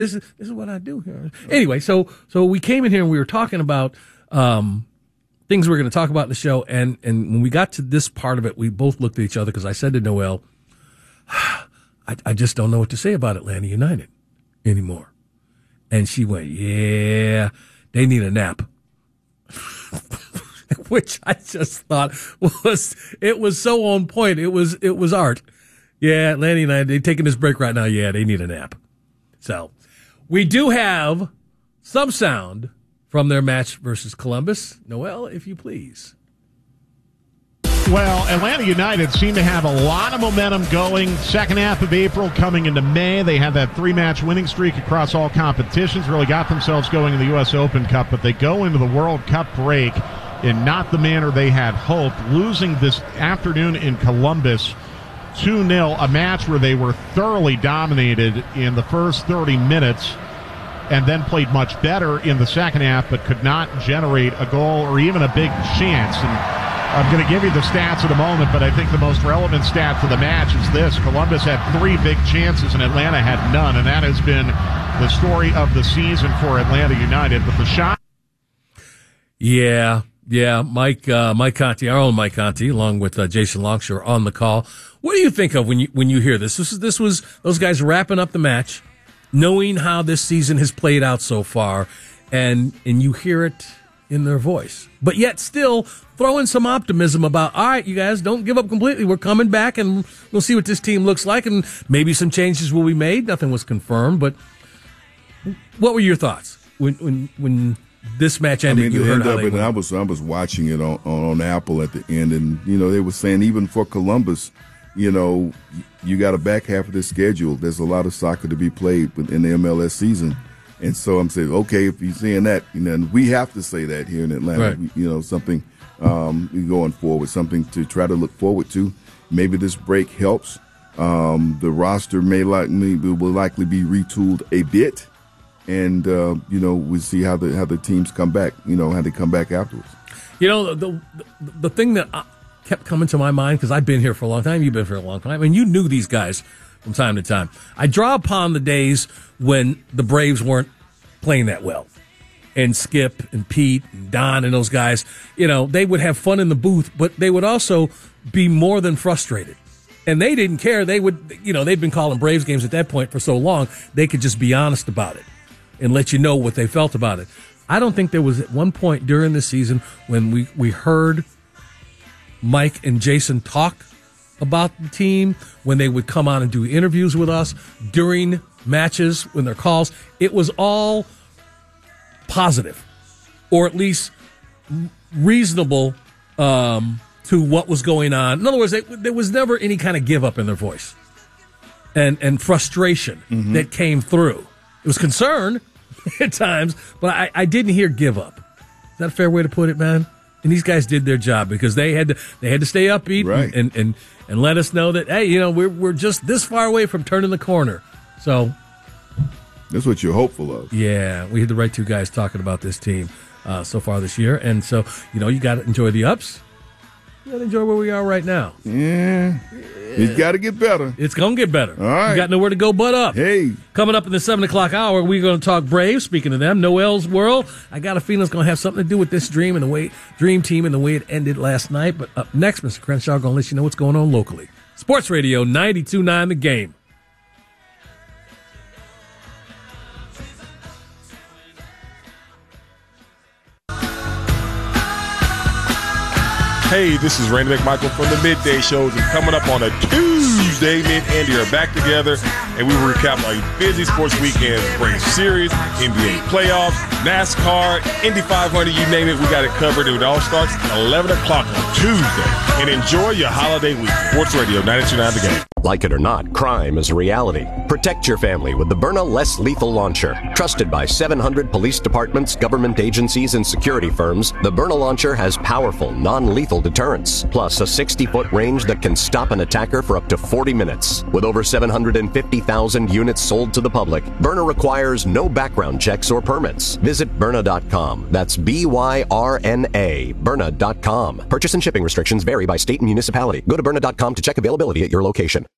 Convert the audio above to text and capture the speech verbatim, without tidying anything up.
This is this is what I do here. Anyway, so so we came in here and we were talking about um, things we were going to talk about in the show, and and when we got to this part of it, we both looked at each other because I said to Noelle, I, I just don't know what to say about Atlanta United anymore, and she went, yeah, they need a nap. Which I just thought was, it was so on point. It was, it was art. Yeah, Atlanta United, they're taking this break right now. Yeah, they need a nap. So we do have some sound from their match versus Columbus. Noelle, if you please. Well, Atlanta United seem to have a lot of momentum going. Second half of April coming into May. They had that three-match winning streak across all competitions, really got themselves going in the U S Open Cup, but they go into the World Cup break in not the manner they had hoped, losing this afternoon in Columbus two nil, a match where they were thoroughly dominated in the first thirty minutes and then played much better in the second half, but could not generate a goal or even a big chance. And I'm going to give you the stats in a moment, but I think the most relevant stat for the match is this. Columbus had three big chances and Atlanta had none, and that has been the story of the season for Atlanta United. But the shot... Yeah. Yeah, Mike, uh, Mike Conti, our own Mike Conti, along with uh, Jason Longshore on the call. What do you think of when you when you hear this? This was this was those guys wrapping up the match, knowing how this season has played out so far, and and you hear it in their voice, but yet still throwing some optimism about, all right, you guys, don't give up completely. We're coming back, and we'll see what this team looks like, and maybe some changes will be made. Nothing was confirmed, but what were your thoughts when when when? This match ended. I mean, you the heard end how of they it, and I was I was watching it on, on Apple at the end, and you know they were saying even for Columbus, you know, you got a back half of the schedule. There's a lot of soccer to be played in the M L S season, and so I'm saying, okay, if you're saying that, you know, we have to say that here in Atlanta, right. you know, something um, going forward, something to try to look forward to. Maybe this break helps. Um, the roster may likely will likely be retooled a bit. And, uh, you know, we'll see how the how the teams come back, you know, how they come back afterwards. You know, the the, the thing that kept coming to my mind, because I've been here for a long time, you've been here for a long time, and you knew these guys from time to time. I draw upon the days when the Braves weren't playing that well. And Skip and Pete and Don and those guys, you know, they would have fun in the booth, but they would also be more than frustrated. And they didn't care. They would, you know, they'd been calling Braves games at that point for so long, they could just be honest about it and let you know what they felt about it. I don't think there was at one point during the season when we, we heard Mike and Jason talk about the team, when they would come on and do interviews with us during matches, when their calls, it was all positive, or at least reasonable um, to what was going on. In other words, they, there was never any kind of give up in their voice and, and frustration mm-hmm. that came through. It was concern at times, but I, I didn't hear give up. Is that a fair way to put it, man? And these guys did their job because they had to they had to stay upbeat right. and, and and let us know that, hey, you know, we're we're just this far away from turning the corner. So that's what you're hopeful of. Yeah, we had the right two guys talking about this team uh, so far this year, and so you know you got to enjoy the ups. You got to enjoy where we are right now. Yeah. It's got to get better. It's going to get better. All right. You got nowhere to go but up. Hey. Coming up in the seven o'clock hour, we're going to talk Braves. Speaking of them, Noelle's World. I got a feeling it's going to have something to do with this dream and the way dream team and the way it ended last night. But up next, Mister Crenshaw going to let you know what's going on locally. Sports Radio ninety-two point nine The Game. Hey, this is Randy McMichael from the Midday Shows, and coming up on a Tuesday, me and Andy are back together, and we will recap a busy sports weekend, Braves series, N B A playoffs, NASCAR, Indy five hundred, you name it, we got it covered, and it all starts at eleven o'clock on Tuesday. And enjoy your holiday week. Sports Radio ninety-two point nine The Game. Like it or not, crime is a reality. Protect your family with the Byrna Less Lethal Launcher. Trusted by seven hundred police departments, government agencies, and security firms, the Byrna Launcher has powerful, non-lethal deterrence, plus a sixty-foot range that can stop an attacker for up to forty minutes. With over seven hundred fifty thousand units sold to the public, Byrna requires no background checks or permits. Visit Byrna dot com. That's B Y R N A, Byrna dot com. Purchase and shipping restrictions vary by state and municipality. Go to Byrna dot com to check availability at your location.